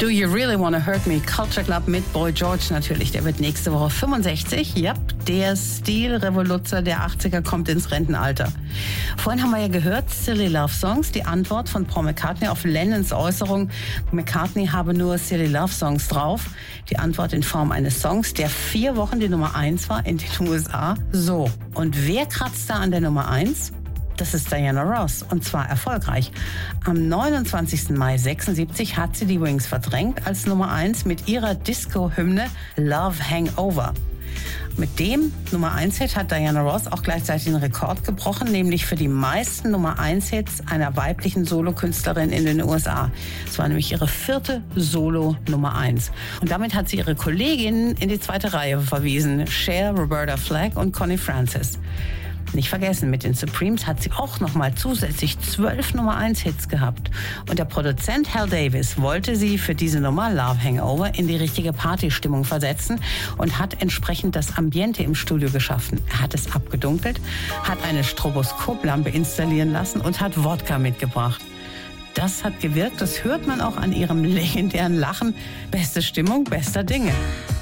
Do You Really Wanna Hurt Me? Culture Club mit Boy George natürlich. Der wird nächste Woche 65. Yep, der Stilrevoluzer der 80er kommt ins Rentenalter. Vorhin haben wir ja gehört, Silly Love Songs, die Antwort von Paul McCartney auf Lennons Äußerung, McCartney habe nur Silly Love Songs drauf. Die Antwort in Form eines Songs, der 4 Wochen die Nummer 1 war in den USA. So, und wer kratzt da an der Nummer 1? Das ist Diana Ross, und zwar erfolgreich. Am 29. Mai 76 hat sie die Wings verdrängt als Nummer 1 mit ihrer Disco-Hymne Love Hangover. Mit dem Nummer 1-Hit hat Diana Ross auch gleichzeitig einen Rekord gebrochen, nämlich für die meisten Nummer 1-Hits einer weiblichen Solokünstlerin in den USA. Es war nämlich ihre 4. Solo-Nummer 1. Und damit hat sie ihre Kolleginnen in die 2. Reihe verwiesen, Cher, Roberta Flack und Connie Francis. Nicht vergessen, mit den Supremes hat sie auch nochmal zusätzlich 12 Nummer 1 Hits gehabt. Und der Produzent Hal Davis wollte sie für diese Nummer Love Hangover in die richtige Partystimmung versetzen und hat entsprechend das Ambiente im Studio geschaffen. Er hat es abgedunkelt, hat eine Stroboskoplampe installieren lassen und hat Wodka mitgebracht. Das hat gewirkt, das hört man auch an ihrem legendären Lachen. Beste Stimmung, bester Dinge.